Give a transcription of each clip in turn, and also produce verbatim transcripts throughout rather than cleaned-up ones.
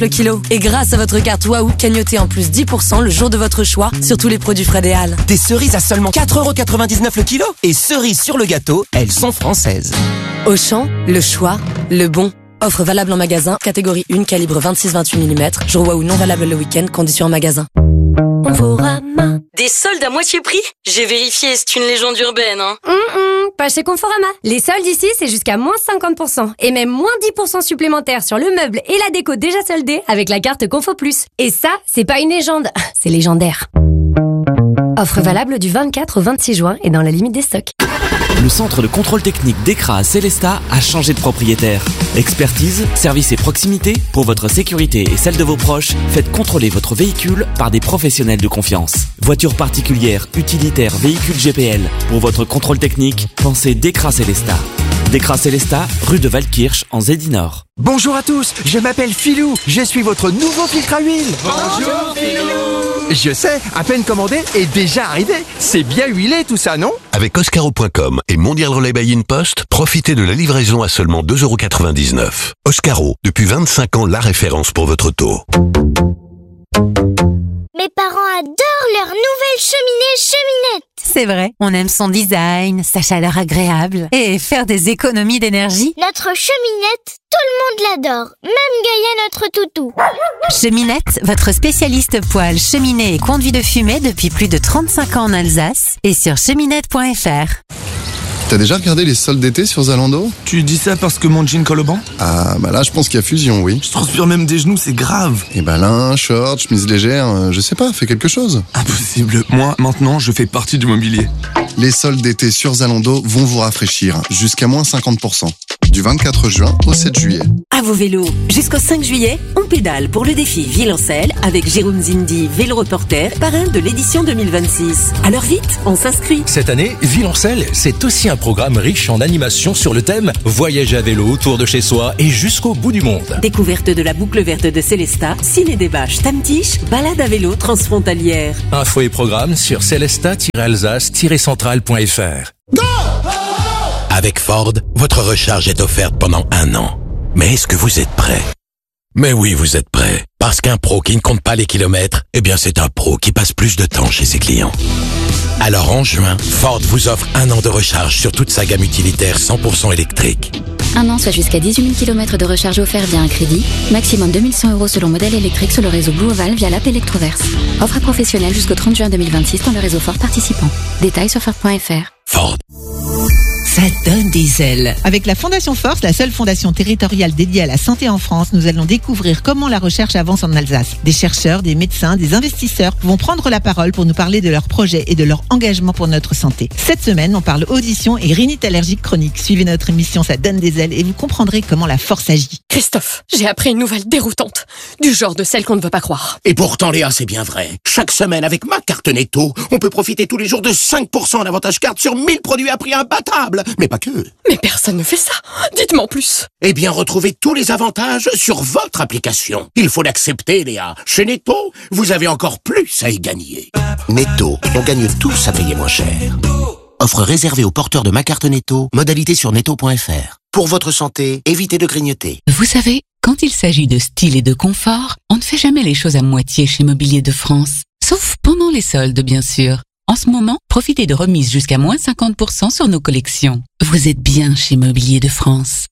le kilo. Et grâce à votre carte Waouh, cagnotez en plus dix pour cent le jour de votre choix sur tous les produits Fred et Al. Des cerises à seulement quatre euros quatre-vingt-dix-neuf le kilo. Et cerises sur le gâteau, elles sont françaises. Auchan, le choix, le bon. Offre valable en magasin, catégorie un, calibre vingt-six vingt-huit millimètres. Jour Waouh non valable le week-end, conditions en magasin. Conforama. Des soldes à moitié prix? J'ai vérifié, c'est une légende urbaine, hein. Hum, hum, pas chez Conforama. Les soldes ici, c'est jusqu'à moins cinquante pour cent. Et même moins dix pour cent supplémentaires sur le meuble et la déco déjà soldée avec la carte Confo Plus. Et ça, c'est pas une légende, c'est légendaire. Offre valable du vingt-quatre au vingt-six juin et dans la limite des stocks. Le centre de contrôle technique d'Ecra à Célestat a changé de propriétaire. Expertise, service et proximité, pour votre sécurité et celle de vos proches, faites contrôler votre véhicule par des professionnels de confiance. Voitures particulières, utilitaires, véhicules G P L. Pour votre contrôle technique, pensez Decra Célestat. Decra Célestat, rue de Valkirch, en Zédinor. Bonjour à tous, je m'appelle Philou, je suis votre nouveau filtre à huile. Bonjour Philou. Je sais, à peine commandé et déjà arrivé. C'est bien huilé tout ça, non? Avec Oscaro point com et Mondial Relay by InPost, profitez de la livraison à seulement deux euros quatre-vingt-dix-neuf. Oscaro, depuis vingt-cinq ans, la référence pour votre auto. Mes parents adorent leur nouvelle cheminée Cheminette. C'est vrai, on aime son design, sa chaleur agréable et faire des économies d'énergie. Notre cheminette, tout le monde l'adore, même Gaïa notre toutou. Cheminette, votre spécialiste poêle, cheminée et conduit de fumée depuis plus de trente-cinq ans en Alsace et sur cheminette point f r. T'as déjà regardé les soldes d'été sur Zalando? Tu dis ça parce que mon jean colle au banc? Ah, bah là, je pense qu'il y a fusion, oui. Je transpire même des genoux, c'est grave. Et bah là, short, chemise légère, euh, je sais pas, fais quelque chose. Impossible. Moi, maintenant, je fais partie du mobilier. Les soldes d'été sur Zalando vont vous rafraîchir, jusqu'à moins cinquante pour cent. Du vingt-quatre juin au sept juillet. À vos vélos, jusqu'au cinq juillet, on pédale pour le défi Villancelle avec Jérôme Zindi, vélo reporter, parrain de l'édition deux mille vingt-six. Alors vite, on s'inscrit. Cette année, Villancelle, c'est aussi un programme riche en animation sur le thème voyager à vélo autour de chez soi et jusqu'au bout du monde. Découverte de la boucle verte de Célestat, ciné-débat Stammtisch, balade à vélo transfrontalière. Infos et programmes sur célestat tiret alsace tiret centrale point f r. Go! Avec Ford, votre recharge est offerte pendant un an. Mais est-ce que vous êtes prêt? Mais oui, vous êtes prêt. Parce qu'un pro qui ne compte pas les kilomètres, eh bien c'est un pro qui passe plus de temps chez ses clients. Alors en juin, Ford vous offre un an de recharge sur toute sa gamme utilitaire cent pour cent électrique. Un an, soit jusqu'à dix-huit mille kilomètres de recharge offert via un crédit. Maximum deux mille cent euros selon modèle électrique sur le réseau Blue Oval via l'app Electroverse. Offre à professionnels jusqu'au trente juin deux mille vingt-six dans le réseau Ford participant. Détails sur Ford point f r. Ford. Ça donne des ailes. Avec la Fondation Force, la seule fondation territoriale dédiée à la santé en France, nous allons découvrir comment la recherche avance en Alsace. Des chercheurs, des médecins, des investisseurs vont prendre la parole pour nous parler de leurs projets et de leur engagement pour notre santé. Cette semaine, on parle audition et rhinite allergique chronique. Suivez notre émission Ça donne des ailes et vous comprendrez comment la force agit. Christophe, j'ai appris une nouvelle déroutante, du genre de celle qu'on ne veut pas croire. Et pourtant, Léa, c'est bien vrai. Chaque semaine, avec ma carte Netto, on peut profiter tous les jours de cinq pour cent d'avantage carte sur mille produits à prix imbattable. Mais pas que. Mais personne ne fait ça. Dites-moi en plus. Eh bien, retrouvez tous les avantages sur votre application. Il faut l'accepter, Léa. Chez Netto, vous avez encore plus à y gagner. Netto, on gagne tous à payer moins cher. Offre réservée aux porteurs de ma carte Netto. Modalité sur netto point f r. Pour votre santé, évitez de grignoter. Vous savez, quand il s'agit de style et de confort, on ne fait jamais les choses à moitié chez Mobilier de France. Sauf pendant les soldes, bien sûr. En ce moment, profitez de remises jusqu'à moins cinquante pour cent sur nos collections. Vous êtes bien chez Mobilier de France.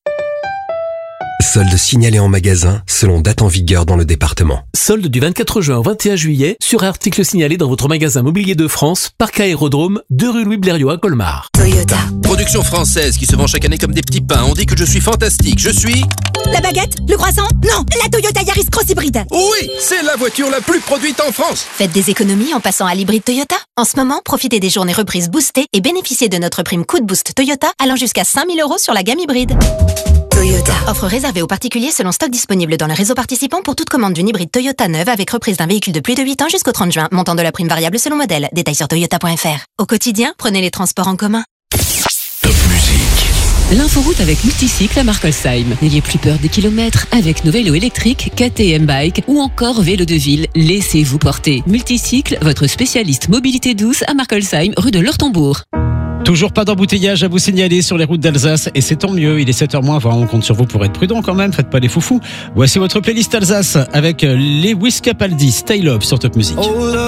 Soldes signalés en magasin selon date en vigueur dans le département. Soldes du vingt-quatre juin au vingt et un juillet sur articles signalés dans votre magasin Mobilier de France, Parc Aérodrome, deux rue Louis Blériot à Colmar. Toyota. Production française qui se vend chaque année comme des petits pains. On dit que je suis fantastique. Je suis... La baguette? Le croissant? Non, la Toyota Yaris Cross Hybride. Oui, c'est la voiture la plus produite en France. Faites des économies en passant à l'hybride Toyota. En ce moment, profitez des journées reprises boostées et bénéficiez de notre prime coup de boost Toyota allant jusqu'à cinq mille euros sur la gamme hybride. Toyota. Offre réservée aux particuliers selon stock disponible dans le réseau participant pour toute commande d'une hybride Toyota neuve avec reprise d'un véhicule de plus de huit ans jusqu'au trente juin. Montant de la prime variable selon modèle. Détails sur toyota point f r. Au quotidien, prenez les transports en commun. Top musique. L'inforoute avec Multicycle à Markolsheim. N'ayez plus peur des kilomètres avec nos vélos électriques K T M Bike ou encore vélo de ville. Laissez-vous porter. Multicycle, votre spécialiste mobilité douce à Markolsheim, rue de l'Ortembourg. Toujours pas d'embouteillage à vous signaler sur les routes d'Alsace et c'est tant mieux, il est sept heures moins vingt, on compte sur vous pour être prudent quand même, faites pas les foufous. Voici votre playlist Alsace avec les Wiz Capaldi, Style Up sur Top Music.